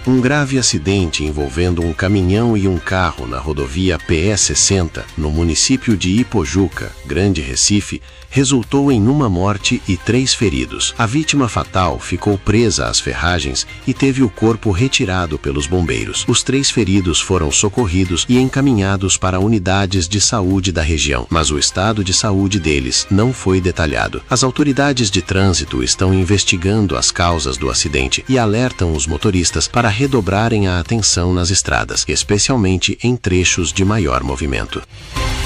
Um grave acidente envolvendo um caminhão e um carro na rodovia PE-60, no município de Ipojuca, Grande Recife, resultou em uma morte e 3 feridos. A vítima fatal ficou presa às ferragens e teve o corpo retirado pelos bombeiros. Os 3 feridos foram socorridos e encaminhados para unidades de saúde da região, mas o estado de saúde deles não foi detalhado. As autoridades de trânsito estão investigando as causas do acidente e alertam os motoristas para redobrarem a atenção nas estradas, especialmente em trechos de maior movimento.